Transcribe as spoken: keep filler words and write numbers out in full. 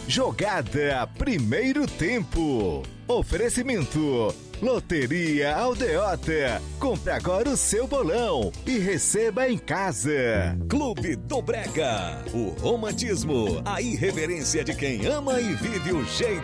Jogada Primeiro Tempo. Oferecimento Loteria Aldeota. Compre agora o seu bolão e receba em casa. Clube do Brega. O romantismo, a irreverência de quem ama e vive o jeito